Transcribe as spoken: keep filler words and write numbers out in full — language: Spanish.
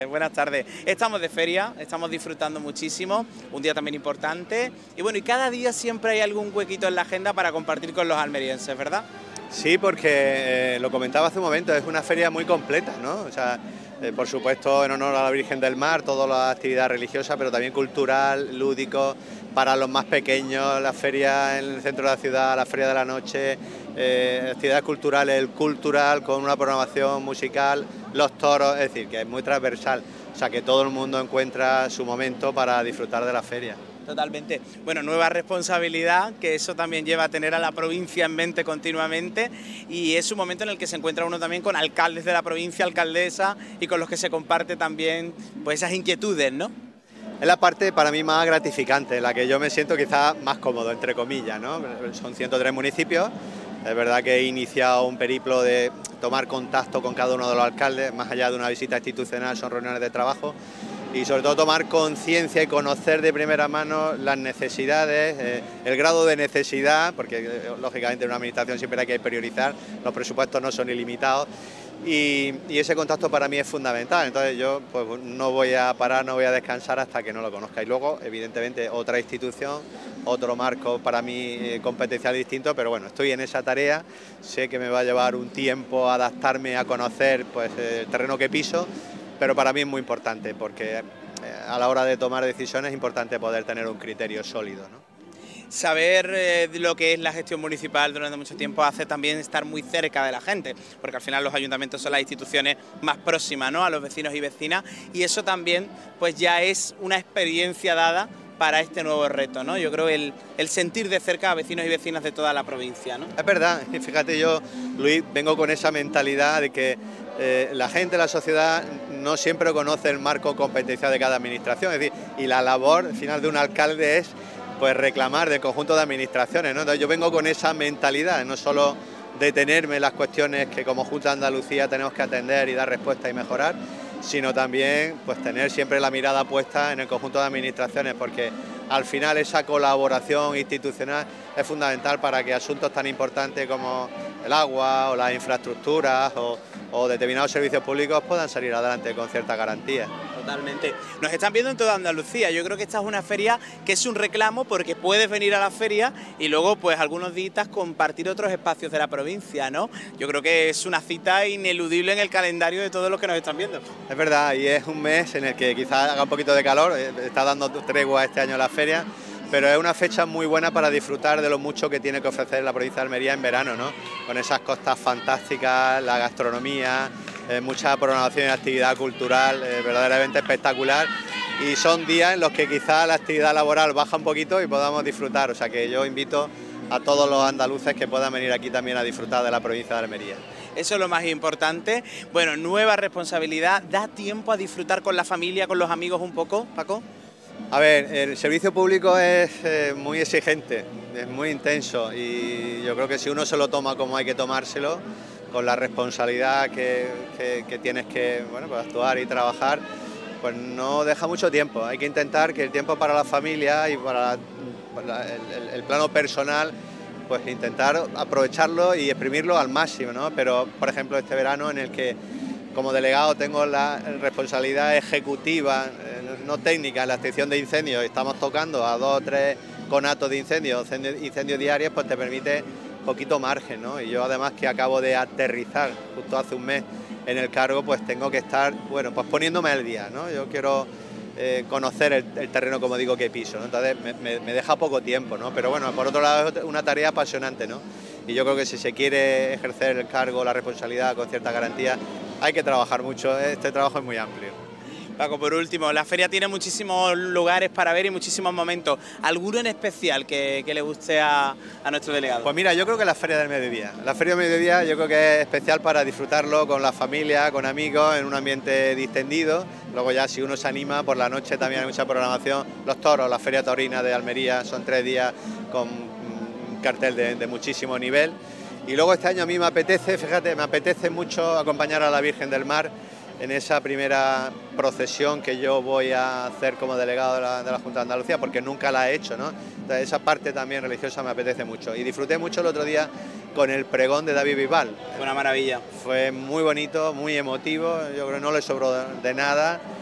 Buenas tardes. Estamos de feria, estamos disfrutando muchísimo, un día también importante y bueno, y cada día siempre hay algún huequito en la agenda para compartir con los almerienses, ¿verdad? Sí, porque eh, lo comentaba hace un momento, es una feria muy completa, ¿no? O sea, eh, por supuesto en honor a la Virgen del Mar, toda la actividad religiosa, pero también cultural, lúdico, para los más pequeños, la feria en el centro de la ciudad, la feria de la noche, eh, actividades culturales, el cultural con una programación musical, los toros, es decir, que es muy transversal, o sea, que todo el mundo encuentra su momento para disfrutar de la feria. Totalmente. Bueno, nueva responsabilidad, que eso también lleva a tener a la provincia en mente continuamente y es un momento en el que se encuentra uno también con alcaldes de la provincia, alcaldesa y con los que se comparte también pues esas inquietudes, ¿no? Es la parte para mí más gratificante, en la que yo me siento quizás más cómodo, entre comillas, ¿no? Son ciento tres municipios, es verdad que he iniciado un periplo de tomar contacto con cada uno de los alcaldes, más allá de una visita institucional, son reuniones de trabajo, y sobre todo tomar conciencia y conocer de primera mano las necesidades, eh, el grado de necesidad, porque eh, lógicamente en una administración siempre hay que priorizar, los presupuestos no son ilimitados, y, y ese contacto para mí es fundamental. Entonces yo pues no voy a parar, no voy a descansar hasta que no lo conozca. Y luego, evidentemente, otra institución, otro marco para mí eh, competencial distinto, pero bueno, estoy en esa tarea, sé que me va a llevar un tiempo adaptarme a conocer pues el terreno que piso, pero para mí es muy importante porque eh, a la hora de tomar decisiones es importante poder tener un criterio sólido, ¿no? Saber eh, lo que es la gestión municipal durante mucho tiempo hace también estar muy cerca de la gente, porque al final los ayuntamientos son las instituciones más próximas, ¿no?, a los vecinos y vecinas, y eso también pues ya es una experiencia dada para este nuevo reto, ¿no? Yo creo el, el sentir de cerca a vecinos y vecinas de toda la provincia, ¿no? Es verdad, fíjate, yo, Luis, vengo con esa mentalidad de que eh, la gente, la sociedad, no siempre conoce el marco competencial de cada administración, es decir, y la labor al final de un alcalde es pues reclamar del conjunto de administraciones, ¿no? Entonces yo vengo con esa mentalidad, no solo detenerme en las cuestiones que como Junta de Andalucía tenemos que atender y dar respuesta y mejorar, sino también pues tener siempre la mirada puesta en el conjunto de administraciones, porque al final esa colaboración institucional es fundamental para que asuntos tan importantes como el agua o las infraestructuras o, o determinados servicios públicos puedan salir adelante con cierta garantía. Totalmente. Nos están viendo en toda Andalucía. Yo creo que esta es una feria que es un reclamo porque puedes venir a la feria y luego pues algunos días compartir otros espacios de la provincia, ¿no? Yo creo que es una cita ineludible en el calendario de todos los que nos están viendo. Es verdad, y es un mes en el que quizás haga un poquito de calor, está dando tregua este año la feria, pero es una fecha muy buena para disfrutar de lo mucho que tiene que ofrecer la provincia de Almería en verano, ¿no? Con esas costas fantásticas, la gastronomía, eh, mucha programación y actividad cultural eh, verdaderamente espectacular, y son días en los que quizás la actividad laboral baja un poquito y podamos disfrutar, o sea que yo invito a todos los andaluces que puedan venir aquí también a disfrutar de la provincia de Almería. Eso es lo más importante. Bueno, nueva responsabilidad. ¿Da tiempo a disfrutar con la familia, con los amigos un poco, Paco? A ver, el servicio público es eh, muy exigente, es muy intenso, y yo creo que si uno se lo toma como hay que tomárselo, con la responsabilidad que, que, que tienes que bueno, pues actuar y trabajar, pues no deja mucho tiempo. Hay que intentar que el tiempo para la familia y para, para el, el, el plano personal, pues intentar aprovecharlo y exprimirlo al máximo, ¿no? Pero, por ejemplo, este verano en el que como delegado tengo la responsabilidad ejecutiva, eh, no técnica, en la extinción de incendios, estamos tocando a dos o tres conatos de incendios, incendios diarios, pues te permite poquito margen, ¿no? Y yo además que acabo de aterrizar justo hace un mes en el cargo, pues tengo que estar, bueno, pues poniéndome al día, ¿no? Yo quiero eh, conocer el, el terreno, como digo, que piso, ¿no? Entonces me, me, me deja poco tiempo, ¿no? Pero bueno, por otro lado es una tarea apasionante, ¿no? Y yo creo que si se quiere ejercer el cargo, la responsabilidad con cierta garantía, hay que trabajar mucho, este trabajo es muy amplio. Paco, por último, la feria tiene muchísimos lugares para ver y muchísimos momentos. ¿Alguno en especial que, que le guste a, a nuestro delegado? Pues mira, yo creo que la Feria del Mediodía. La Feria del Mediodía yo creo que es especial para disfrutarlo con la familia, con amigos, en un ambiente distendido. Luego ya si uno se anima, por la noche también hay mucha programación. Los toros, la Feria Taurina de Almería, son tres días con un cartel de, de muchísimo nivel. Y luego este año a mí me apetece, fíjate, me apetece mucho acompañar a la Virgen del Mar en esa primera procesión que yo voy a hacer como delegado de la, de la Junta de Andalucía, porque nunca la he hecho, ¿no? Entonces, esa parte también religiosa me apetece mucho. Y disfruté mucho el otro día con el pregón de David Bisbal. Fue una maravilla. Fue muy bonito, muy emotivo, yo creo que no le sobró de nada.